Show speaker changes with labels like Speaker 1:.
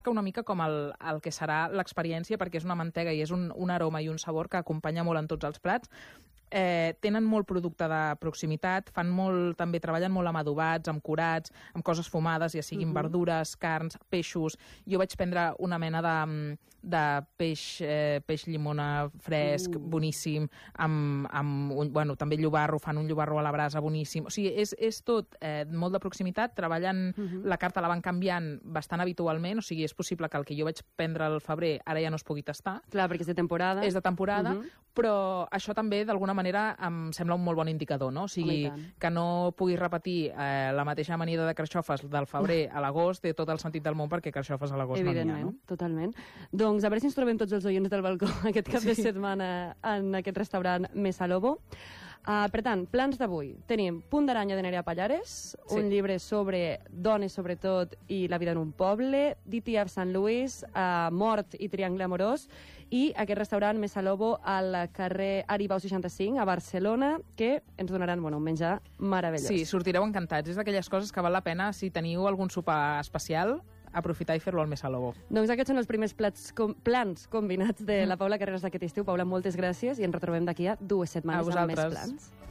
Speaker 1: una mica com el que serà l'experiència, perquè és una mantega i és un aroma i un sabor que acompanya molt en tots els plats. Tenen molt producte de proximitat, també treballen molt amb adobats, amb curats, amb coses fumades, ja siguin verdures, carns, peixos. Jo vaig prendre una mena de peix llimona fresc, boníssim, amb també llobarro, fan un llobarro a la brasa boníssim. O sigui, és tot molt de proximitat, treballen, la carta la van canviant bastant habitualment, o sigui, és possible que el que jo vaig prendre al febrer ara ja no es pugui tastar.
Speaker 2: Clar, perquè és de temporada.
Speaker 1: És de temporada, però això també d'alguna manera em sembla un molt bon indicador, no? O sigui, que no puguis repetir la mateixa amanida de carxofes del febrer a l'agost té tot el sentit del món, perquè carxofes a l'agost no n'hi ha, no?
Speaker 2: Totalment. Doncs a veure si ens trobem tots els oients del balcó aquest cap de setmana en aquest restaurant Mesa Lobo. Per tant, plans d'avui. Tenim Punt d'aranya de Nerea Pallares, un llibre sobre dones, sobretot, i la vida en un poble, DTF Sant Lluís, Mort i Triangle Amorós, i aquest restaurant Mesa Lobo al carrer Aribau 65, a Barcelona, que ens donaran un menjar meravellós.
Speaker 1: Sí, sortireu encantats. És d'aquelles coses que val la pena, si teniu algun sopar especial, aprofitar i fer-lo al Mesa Lobo.
Speaker 2: Doncs aquests són els primers plans combinats de la Paula Carreras d'aquest estiu. Paula, moltes gràcies i ens retrobem d'aquí a 2 setmanes amb més plans.